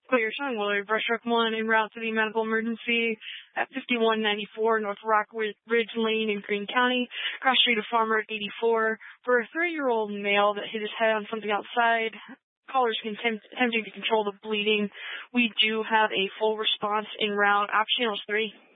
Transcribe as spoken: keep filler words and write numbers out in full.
Clear showing Willard Brushrock one en route to the medical emergency at fifty-one ninety-four North Rock Ridge Lane in Greene County. Cross Street of Farmer at eighty-four for a three-year-old male that hit his head on something outside. Callers attempting to control the bleeding. We do have a full response en route. Op channels three.